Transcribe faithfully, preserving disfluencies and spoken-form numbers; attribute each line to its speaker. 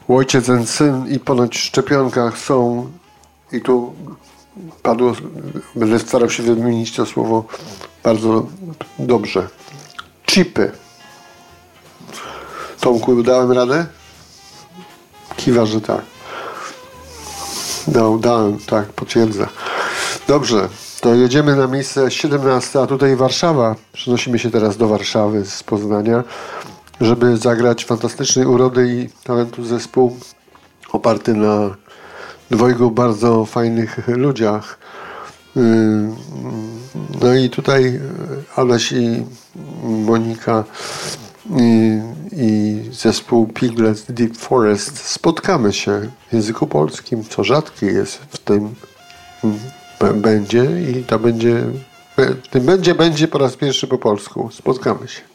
Speaker 1: Ojciec, ten syn i ponoć w szczepionkach są, i tu padło, będę starał się wymienić to słowo bardzo dobrze, chipy. Tomku, dałem radę? Kiwa, że tak. Dał, dałem, tak, potwierdzę. Dobrze, to jedziemy na miejsce siedemnaste, a tutaj Warszawa. Przenosimy się teraz do Warszawy z Poznania, żeby zagrać fantastycznej urody i talentu zespół oparty na dwojgu bardzo fajnych ludziach. No i tutaj Adaś i Monika i, i zespół Piglet Deep Forest spotkamy się w języku polskim, co rzadkie jest w tym będzie i to będzie w tym będzie będzie po raz pierwszy po polsku. Spotkamy się.